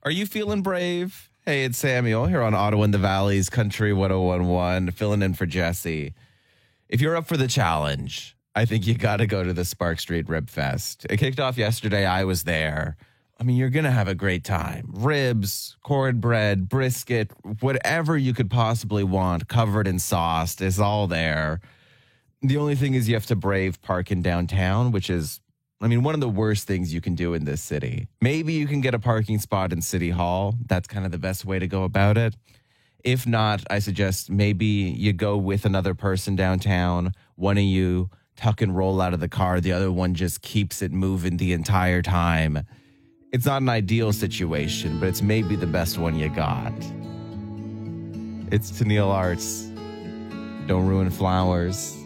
Are you feeling brave? Hey, it's Samuel here on Ottawa and the Valley's Country 1011, filling in for Jesse. If you're up for the challenge, I think you got to go to the Spark Street Rib Fest. It kicked off yesterday. I was there. I mean, you're going to have a great time. Ribs, cornbread, brisket, whatever you could possibly want, covered in sauce, is all there. The only thing is you have to brave parking downtown, which is, one of the worst things you can do in this city. Maybe you can get a parking spot in City Hall. That's kind of the best way to go about it. If not, I suggest maybe you go with another person downtown. One of you tuck and roll out of the car. The other one just keeps it moving the entire time. It's not an ideal situation, but it's maybe the best one you got. It's Tennille Arts. Don't ruin flowers.